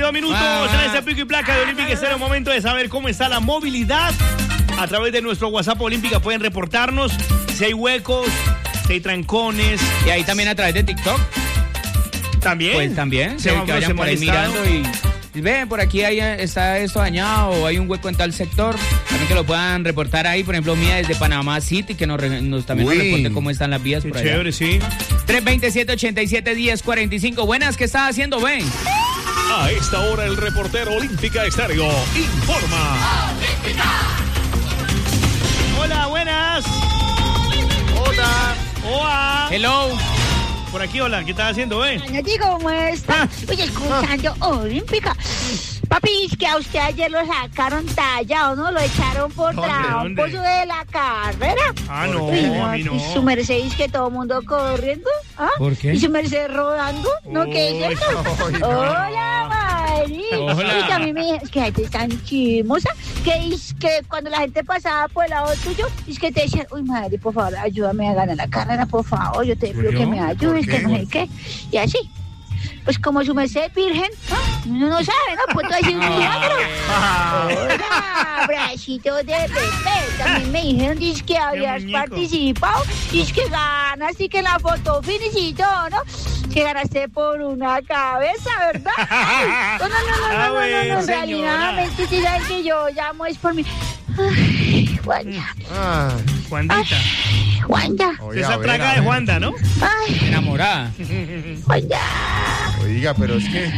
22 minutos en este pico y placa de Olímpica Estéreo. Momento de saber cómo está la movilidad. A través de nuestro WhatsApp Olímpica pueden reportarnos si hay huecos, si hay trancones. Y ahí también a través de TikTok. ¿También? Pues también, que vayan por ahí mirando y ven, por aquí está esto dañado o hay un hueco en tal sector. También que lo puedan reportar ahí, por ejemplo, Mía desde Panamá City, que también nos reporte cómo están las vías por allá. Chévere, sí. 327-87-1045. Buenas, ¿qué estás haciendo, Ben? A esta hora el reportero Olímpica Estéreo informa. Hola, buenas. Hola. Hola. Hello. Por aquí, hola, ¿qué estás haciendo, No digo cómo está. Oye, escuchando Olímpica. Papi, es que a usted ayer lo sacaron tallado, ¿no? Lo echaron por tramposo de la carrera. Ah, no, a mí no. Y su merced es que todo el mundo corriendo. ¿Ah? ¿Por qué? Y su merced rodando. ¿No? ¿Qué es eso? Hola, María. Hola. Y que a mí me dijeron, es que la gente es tan chismosa, que es que cuando la gente pasaba por el lado tuyo, es que te decían, uy, madre, por favor, ayúdame a ganar la carrera, por favor, yo te pido que me ayudes, que no sé qué. Y así. Pues como su merced es virgen, uno no sabe, ¿no? Pues todo es un milagro. Hola, bracito de bebé. También me dijeron, dice que habías participado, dice que ganas y que la foto finish y todo, ¿no? Que ganaste por una cabeza, ¿verdad? No, no, en realidad, mentira, que yo llamo es por mi... Ay, Juanda. Juandita. Juanda. Esa traga de Juanda, ¿no? Ay, Enamorada. Juanda. Oiga, pero es que...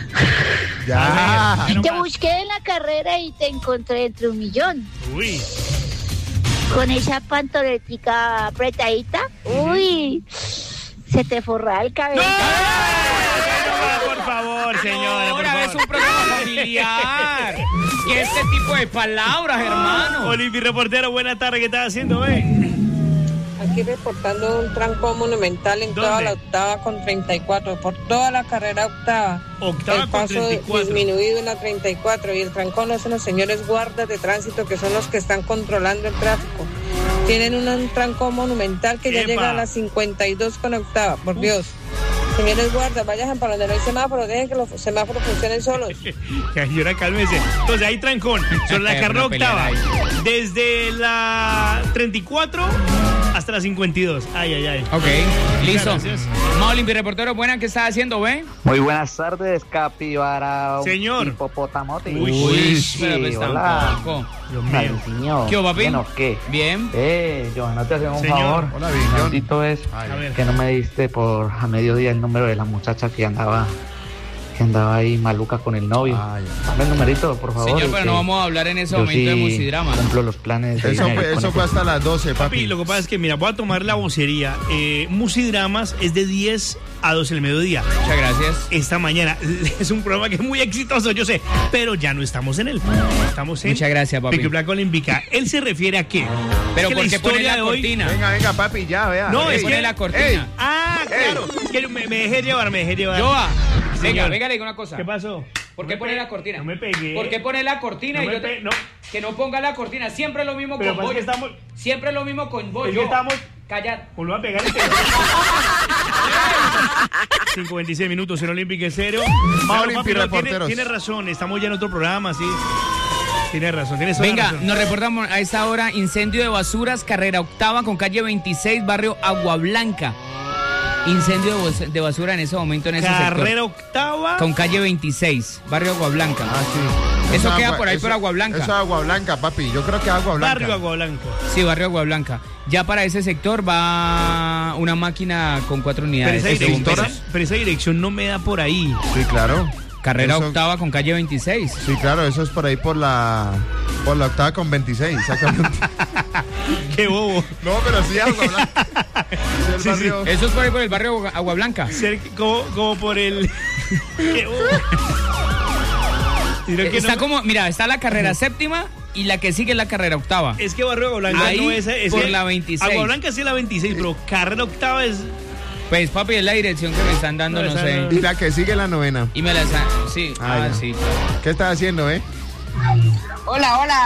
ya. Te busqué en la carrera y te encontré entre 1.000.000. Uy. Con esa pantoletica apretadita. Uy. Se te forra el cabello. Por favor, señora, por Ahora es favor. un programa familiar. ¿Qué este tipo de palabras, hermano? Olímpico reportero, buenas tardes, ¿qué estás haciendo, Aquí reportando un trancón monumental en toda la octava con 34, por toda la carrera octava. Octava el con paso 34. disminuido en la 34 y el trancón lo hacen los señores guardas de tránsito que son los que están controlando el tráfico. Tienen un trancón monumental que ya llega a las 52 con octava, por Dios. Señores guardas, vayan para donde no hay semáforo, dejen que los semáforos funcionen solos. Señora, cálmese. Entonces hay trancón sobre la carrera octava. Desde la 34 hasta la 52. Ay. Ok, listo. Gracias. Olímpico reportero, buena, ¿qué estás haciendo, Ben? Muy buenas tardes, capibara. Señor. Hipopotamote. Uy, pero pues hola. tampoco. Dios mío. Señor. ¿Qué hubo, papi? Bueno, ¿qué? Bien. Johanna, te hacemos un Señor. favor. Hola, Villón. Tantito es A ver. que no me diste por a mediodía el número de la muchacha que andaba ahí maluca con el novio. Dame el numerito, por favor. Señor, pero no vamos a hablar en ese momento de musidrama. Cumplo los planes de Eso fue hasta las 12, Papi, papi. lo que pasa es que, mira, voy a tomar la vocería. Musidramas es de 10 a 12 del mediodía. Muchas gracias. Esta mañana es un programa que es muy exitoso, yo sé, pero ya no estamos en él. Estamos en Muchas gracias, papi. Pico y Placa Olímpica. Él se refiere a qué? Pero Que ¿por qué pone la de hoy- cortina? Venga, papi, ya, vea. No, Ey, es pone que la cortina. Ah, claro. Es que me dejé llevar. Joa, Señor. venga, le digo una cosa. ¿Qué pasó? ¿Por qué pone la cortina? No me pegué. ¿Por qué pone la cortina? No y me yo te- pe- no. Que no ponga la cortina. Siempre es lo mismo Pero con pasa vos. que estamos- Siempre es lo mismo con vos. Es que yo. estamos- Callad. Vuelvo a pegar el 56 minutos en Olímpica Estéreo. Olímpica papi, no, reporteros. tiene razón, estamos ya en otro programa, sí. Tiene razón, tienes toda la Venga, razón. nos reportamos a esta hora incendio de basuras, carrera octava con calle 26, barrio Agua Blanca. Incendio de basura en ese momento en ese Carrera sector. octava. Con calle 26, barrio Agua Blanca. Sí. Eso queda por ahí por Agua Blanca. Eso es Agua Blanca, papi. Yo creo que Agua Blanca. Barrio Agua Blanca. Sí, barrio Agua Blanca. Ya para ese sector va una máquina con 4 unidades. Pero esa dirección no me da por ahí. Sí, claro. Carrera Eso- octava con calle 26. Sí, claro, eso es por ahí por la octava con 26, exactamente. Qué bobo. No, pero sí, Agua Blanca. Es el Sí, barrio- Eso es por ahí por el barrio Agua Blanca. Como por el... Qué bobo. Sino que Está no- como, mira, está la carrera séptima y la que sigue es la carrera octava. Es que Barrio Agua Blanca Ahí, no es... por la 26. Agua Blanca sí es la 26, pero carrera octava es... Pues papi, es la dirección que me están dando, No, no esa sé. no. Y la que sigue la novena. Y me la sí, Ah, ya. sí, claro. ¿Qué estás haciendo, Hola.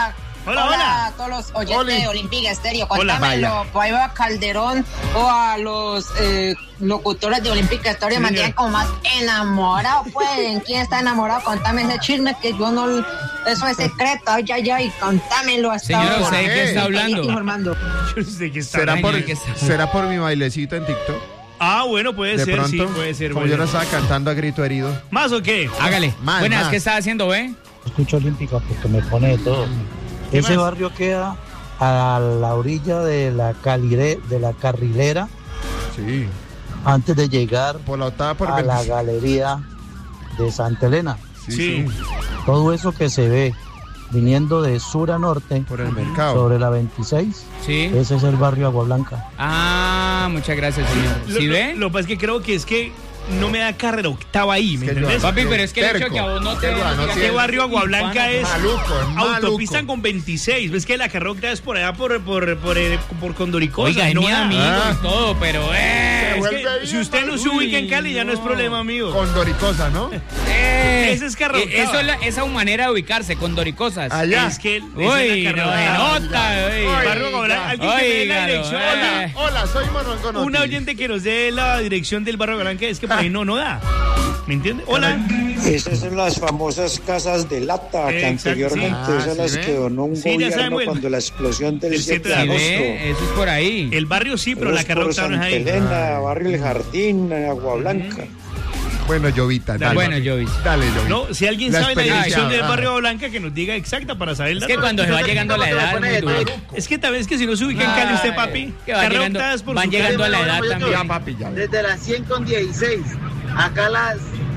Hola. A todos los oyentes de Olímpica Estéreo. Hola, Cuéntamelo, pues a Calderón o a los locutores de Olímpica Estéreo, me mantienen como más enamorado, pues. ¿En quién está enamorado? Contame ese chisme que yo no... Eso es secreto, ay, contámelo hasta Señora, ahora. ¿usted de qué está hablando? Informando. Yo no sé qué está ¿Será por mi bailecito en TikTok? Ah, bueno, puede De ser, pronto, sí, puede ser. como yo lo estaba cantando a grito herido. ¿Más o qué? Hágale. Buenas, más. ¿qué está haciendo, ve? Escucho Olímpica porque me pone de todo. Ese más? barrio queda a la orilla de la carrilera, Sí. antes de llegar Por la octava por a la 26. galería de Santa Elena. Sí. Todo eso que se ve viniendo de sur a norte Por el mercado. sobre la 26, Sí. ese es el barrio Agua Blanca. Ah, muchas gracias, señor. ¿Sí ve? Lo que pasa es que creo que es que no me da carrera octava ahí, ¿me Es que entendés? Papi, pero es que el hecho de terco. que a vos no te... ¿Qué barrio Agua Blanca es? Maluco, es maluco. Autopista con 26. ¿Ves que la carrera octava es por allá por Condoricosa? Oiga, es no mi da. amigo y todo, pero... Es vuelve que bien si usted no se Uy, ubica en Cali ya no es problema mío. Con Doricosa, ¿no? Ese es carro octava. Eso es esa manera de ubicarse, con doricosas. Allá. Es que Uy, esa es la no carrera se octava. nota, uy. Barrio Agua Blanca. Alguien que me dé la Óigalo, dirección. Hola, soy Manuel Gonotti. Una oyente que nos dé la dirección del barrio Blanca, es que por ahí no da. ¿Me entiende? Hola. Esas son las famosas casas de lata que Exacto, anteriormente sí. son Ah, las ¿sí que ve? donó un Sí, ya gobierno sabemos, cuando la explosión del el 7 7 de de Sí, agosto. ve, eso es por ahí. El barrio sí, pero la carrera por octava no es Santa ahí. Elena, Barrio El Jardín, Agua Blanca. Bueno, Jovita, dale. Bueno, Jovis. Dale, Jovita. No, si alguien La sabe la dirección experiencia, del ajá. barrio Agua Blanca, que nos diga exacta para saber Es la que cuando se va llegando a la edad es muy duro. Es que tal vez que si no se ubica en Cali usted, papi, Que va carrera llegando, octava es por van su llegando a casa. la edad Ya, también. papi, ya. Desde las 100 con 16, acá las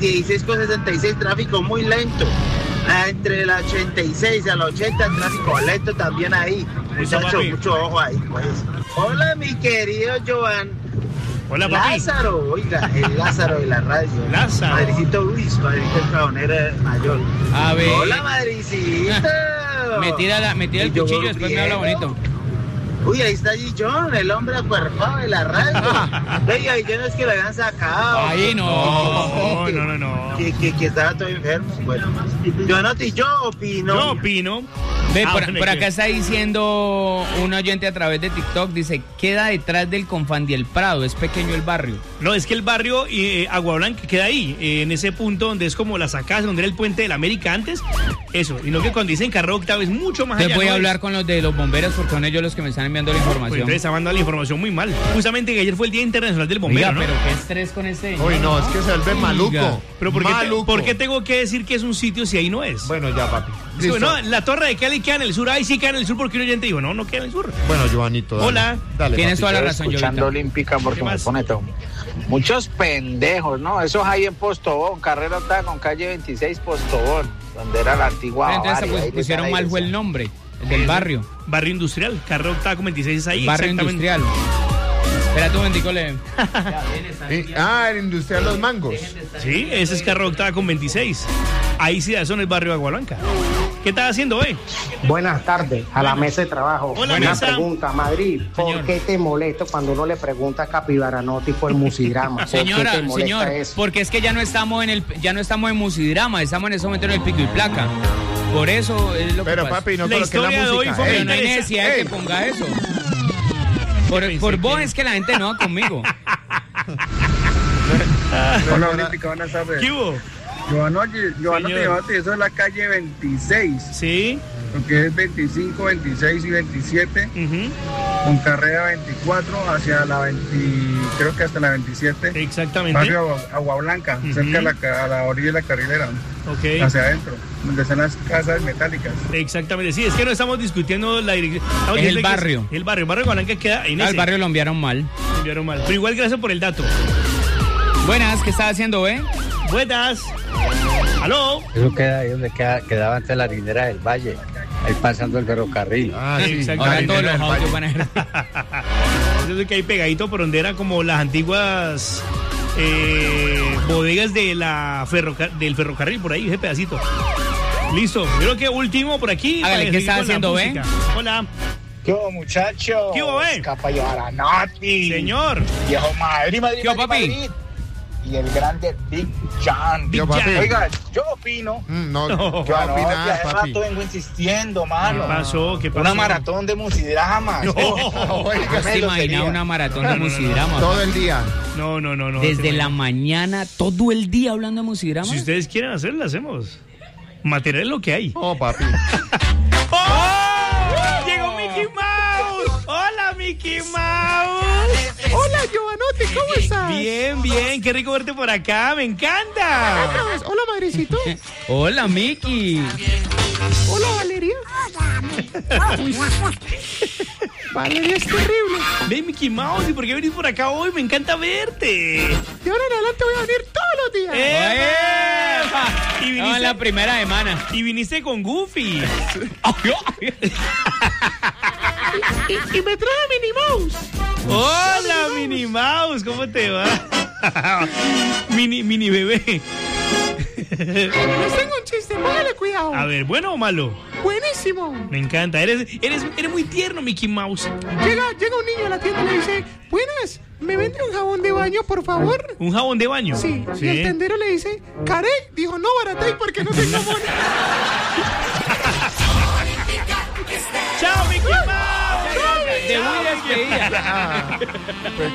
16,66, tráfico muy lento. Entre la 86 a la 80, tráfico lento también ahí. Muchachos, papi. mucho ojo ahí, pues. Hola, mi querido Joan. Hola, papi. Lázaro, oiga, el Lázaro de la radio. Lázaro. Madricito Luis, Madricito el cabonero mayor. A ver. Hola, Madricito. Me tira el Y yo cuchillo, después me habla volviendo. bonito. Uy, ahí está John, el hombre acuerpado de la radio. Oiga, y yo no es que lo habían sacado. Ahí no. No. Que estaba todo enfermo. Bueno, yo opino. Yo opino. Ve, Ah, por bueno, acá está diciendo un oyente a través de TikTok, dice, queda detrás del Confandiel Prado, es pequeño el barrio. No, es que el barrio Agua Blanca queda ahí, en ese punto donde es como las acá, donde era el puente de la América antes. Eso, y no que cuando dicen carro octava es mucho más Te allá. voy a ¿no? hablar con los de los bomberos porque son ellos los que me están enviando la Pues información. entonces está mandando la información muy mal. Justamente que ayer fue el Día Internacional del Bombero, Oiga, ¿no? pero qué estrés con este. Uy, no, es que se vuelve maluco. Pero Maluco. ¿por qué tengo que decir que es un sitio si ahí no es? Bueno, ya, papi. Es que, Listo. no, la Torre de Cali queda en el sur. Ay, sí queda en el sur porque un oyente dijo, no queda en el sur. Bueno, Giovanito, dale. Hola. Dale, Tienes papi. toda la razón, Escuchando Jovita. Olímpica porque ¿Qué me más? pone todo. Muchos pendejos, ¿no? Esos ahí en Postobón, carrera octava con calle 26 Postobón, donde era la antigua Pero entonces Bavaria, pues, ahí le pusieron están mal ahí fue el esa- nombre, el del barrio. Barrio Industrial. Carrera octava con 26 es ahí. Barrio exactamente. industrial. Espérate un momentico, le... El industrial Los Mangos. Sí, ese es carro octava con 26. Ahí sí, eso no es barrio Agua Blanca. ¿Qué estás haciendo, Buenas tardes, a la mesa de trabajo. Hola, Una mesa. pregunta, Madrid, ¿por Señor. qué te molesta cuando uno le pregunta a Capibaranotti por Musidrama? ¿Por qué Señora, te molesta señor, eso? porque es que ya no estamos en Musidrama, estamos en ese momento en el Pico y Placa. Por eso es lo Pero, que pasa. papi, no La coloques la historia de hoy música. fue Pero no hay Ey, necesidad de que ey. ponga eso. Pensé Por vos que- es que la gente no va conmigo. Hola, Olímpica, buenas tardes. ¿Qué hubo? Giovanotti, Señor. eso es la calle 26, Sí. lo que es 25, 26 y 27, Ujú. con carrera 24 hacia la 20, creo que hasta la 27. Exactamente. Barrio Agua Blanca, Ujú. cerca a la orilla de la carrilera, Ok. hacia adentro, donde están las casas metálicas. Exactamente. Sí, es que no estamos discutiendo la dirección. Estamos Es el diciendo que barrio. El barrio. Barrio Agua Blanca queda en Al ese. barrio lo enviaron mal. Enviaron mal. Pero igual, gracias por el dato. Buenas, ¿qué estás haciendo, Buenas. ¿Aló? Eso queda ahí donde quedaba antes la harinera del Valle, ahí pasando el ferrocarril. Ah, sí. Ahora todos los Marinera del audios Valle. van a ir. Eso es que hay pegadito por donde eran como las antiguas bodegas de del ferrocarril, por ahí, ese pedacito. Listo. Creo que último por aquí. Hágale, para ¿qué seguir está con la haciendo, música. Hola. ¿Qué hubo, muchachos? ¿Qué hubo, Capayobaranotti. Señor. Viejo Madrid, ¿Qué hubo, papi? y el grande Big John. Oiga, yo opino. No, ¿qué opinas, hace papi? rato vengo insistiendo, mano. ¿Qué pasó? ¿Qué pasó? Una maratón de musidramas. ¿No se imagina una maratón de musidramas? Todo el día. No. Desde la mañana, todo el día hablando de musidramas. Si ustedes quieren hacerlo, lo hacemos. Material es lo que hay. Oh, papi. ¡Oh! ¡Llegó Mickey Mouse! ¡Hola, Mickey Mouse! Hola, Giovanotti, ¿cómo estás? Bien, qué rico verte por acá, me encanta. Hola, madrecito. Hola, Mickey. Hola, Valeria. Valeria es terrible. Ven, Mickey Mouse, ¿y por qué venís por acá hoy? Me encanta verte. De ahora en adelante voy a venir todos los días. Y viniste en la primera semana. Y viniste con Goofy. y me trae Minnie Mouse. Hola, Minnie Mouse, ¿cómo te va? Mini bebé. Les tengo un chiste, póngale cuidado. A ver, ¿bueno o malo? Buenísimo. Me encanta, eres muy tierno, Mickey Mouse. Llega un niño a la tienda y le dice, buenas, ¿me vende un jabón de baño, por favor? ¿Un jabón de baño? Sí. Y el tendero le dice, ¿carey? Dijo, no, baratay, porque no tengo jabón. ¡Chao, Mickey Mouse! De muy despedida.